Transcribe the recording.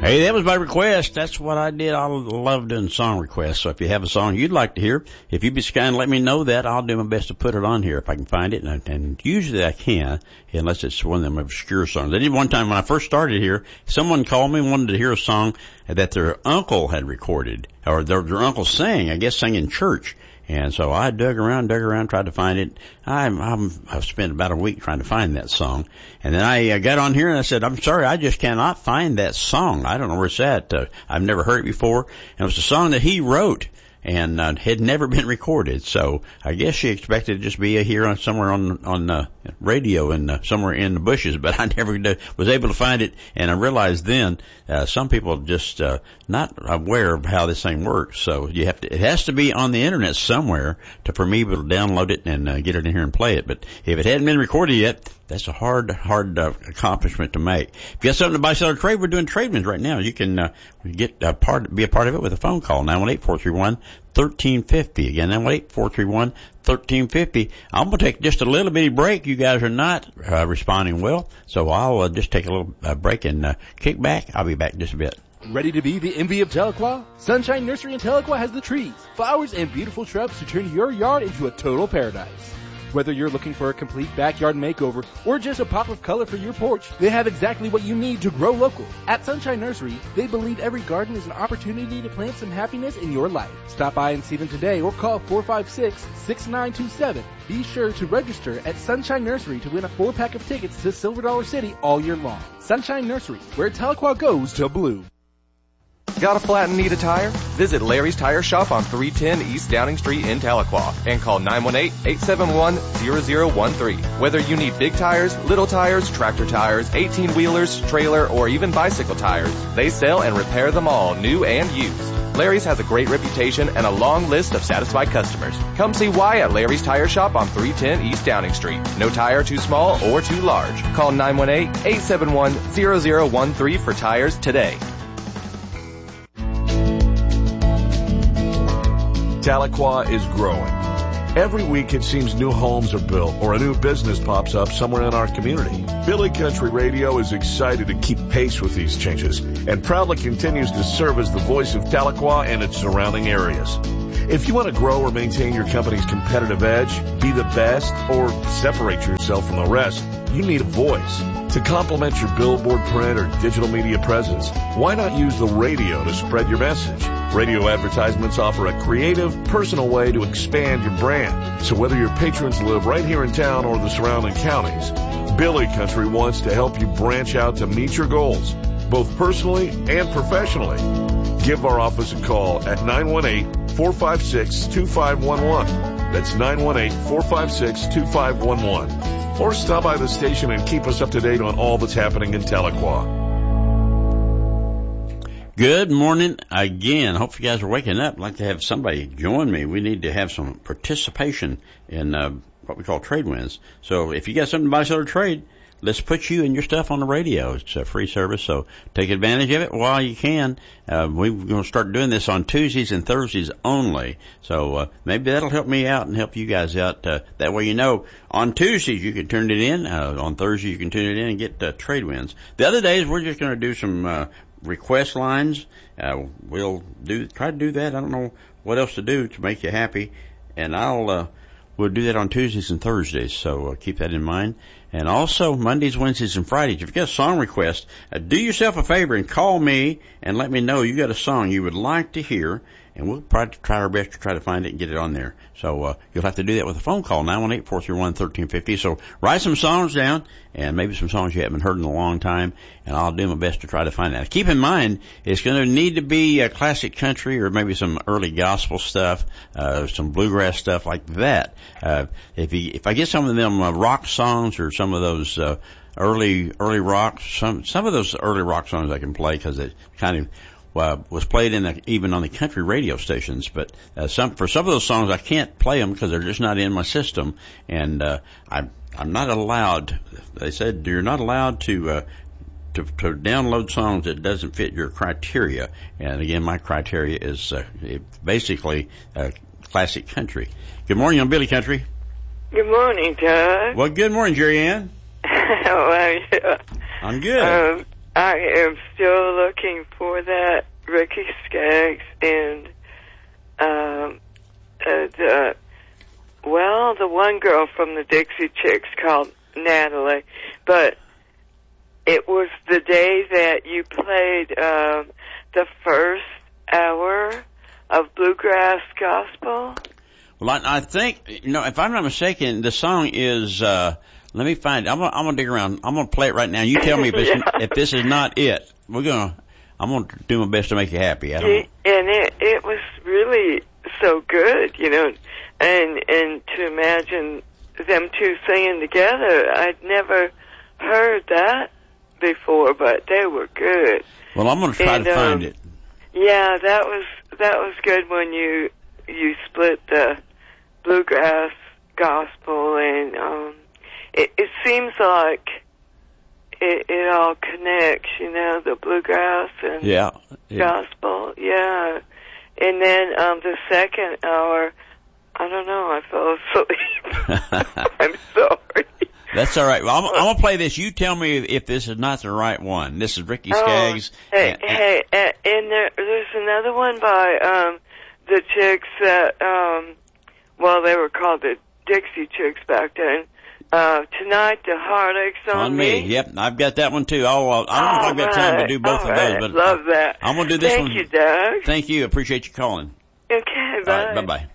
Hey, that was my request. That's what I did. I love doing song requests. So if you have a song you'd like to hear, if you'd be so kind, let me know that. I'll do my best to put it on here if I can find it. And usually I can, unless it's one of them obscure songs. I did one time when I first started here, someone called me and wanted to hear a song that their uncle had recorded, or their uncle sang, I guess sang in church. And so I dug around, tried to find it. I've spent about a week trying to find that song. And then I got on here and I said, I'm sorry, I just cannot find that song. I don't know where it's at. I've never heard it before. And it was a song that he wrote and had never been recorded. So I guess she expected it to just be here somewhere on radio and somewhere in the bushes, but I never was able to find it. And I realized then some people just not aware of how this thing works. So it has to be on the internet somewhere for me to download it and get it in here and play it. But if it hadn't been recorded yet, that's a hard accomplishment to make. If you got something to buy, sell, or trade, we're doing trade-ins right now. You can be a part of it with a phone call, 918-431-1350. Again, 918-431-1350. I'm going to take just a little bitty break. You guys are not responding well, so I'll just take a little break and kick back. I'll be back in just a bit. Ready to be the envy of Tahlequah? Sunshine Nursery in Tahlequah has the trees, flowers, and beautiful shrubs to turn your yard into a total paradise. Whether you're looking for a complete backyard makeover or just a pop of color for your porch, they have exactly what you need to grow local. At Sunshine Nursery, they believe every garden is an opportunity to plant some happiness in your life. Stop by and see them today or call 456-6927. Be sure to register at Sunshine Nursery to win a 4-pack of tickets to Silver Dollar City all year long. Sunshine Nursery, where Tahlequah goes to blue. Got a flat and need a tire? Visit Larry's Tire Shop on 310 East Downing Street in Tahlequah and call 918-871-0013. Whether you need big tires, little tires, tractor tires, 18-wheelers, trailer, or even bicycle tires, they sell and repair them all, new and used. Larry's has a great reputation and a long list of satisfied customers. Come see why at Larry's Tire Shop on 310 East Downing Street. No tire too small or too large. Call 918-871-0013 for tires today. Tahlequah is growing. Every week it seems new homes are built or a new business pops up somewhere in our community. Billy Country Radio is excited to keep pace with these changes and proudly continues to serve as the voice of Tahlequah and its surrounding areas. If you want to grow or maintain your company's competitive edge, be the best, or separate yourself from the rest, you need a voice. To complement your billboard, print, or digital media presence, why not use the radio to spread your message? Radio advertisements offer a creative, personal way to expand your brand. So whether your patrons live right here in town or the surrounding counties, Billy Country wants to help you branch out to meet your goals, both personally and professionally. Give our office a call at 918-456-2511. That's 918-456-2511. Or stop by the station and keep us up to date on all that's happening in Tahlequah. Good morning again. Hope you guys are waking up. I'd like to have somebody join me. We need to have some participation in what we call trade wins. So if you got something to buy, sell, or trade, let's put you and your stuff on the radio. It's a free service, so take advantage of it while you can. We're going to start doing this on Tuesdays and Thursdays only. So maybe that'll help me out and help you guys out. That way you know on Tuesdays you can turn it in. On Thursdays you can tune it in and get trade wins. The other days we're just going to do some request lines. We'll try to do that. I don't know what else to do to make you happy. And we'll do that on Tuesdays and Thursdays. So keep that in mind. And also Mondays, Wednesdays, and Fridays. If you got a song request, do yourself a favor and call me and let me know you got a song you would like to hear, and we'll probably try our best to try to find it and get it on there. So you'll have to do that with a phone call, 918-431-1350. So write some songs down, and maybe some songs you haven't heard in a long time, and I'll do my best to try to find that. Keep in mind, it's going to need to be a classic country or maybe some early gospel stuff, some bluegrass stuff like that. If I get some of them rock songs or some of those early rock, some of those early rock songs I can play because it kind of was played even on the country radio stations, but for some of those songs I can't play them because they're just not in my system, and I'm not allowed. They said you're not allowed to download songs that doesn't fit your criteria, and again, my criteria is basically classic country. Good morning on Billy Country. Good morning, Todd. Well, good morning, Jerry Ann. How are you? I'm good. I am still looking for that Ricky Skaggs and the one girl from the Dixie Chicks called Natalie, but it was the day that you played the first hour of Bluegrass Gospel. Well, I think, if I'm not mistaken, the song is, let me find it. I'm gonna dig around. I'm gonna play it right now. You tell me if this is not it. I'm gonna do my best to make you happy. I don't know. And it was really so good, and to imagine them two singing together, I'd never heard that before, but they were good. Well, I'm gonna try to find it. Yeah, that was good when you split the Bluegrass Gospel, and it seems like it all connects, the Bluegrass and Gospel, yeah. And then the second hour, I don't know, I fell asleep. I'm sorry. That's all right. Well, I'm gonna play this. You tell me if this is not the right one. This is Ricky Skaggs. And there's another one by the chicks that they were called the Dixie Chicks back then. Tonight the Heartache's on me. Yep, I've got that one too. I don't know if I've got time to do both of those, but love that. I'm gonna do this one. Thank you, Doug. Thank you. Appreciate you calling. Okay, bye. All right, bye-bye.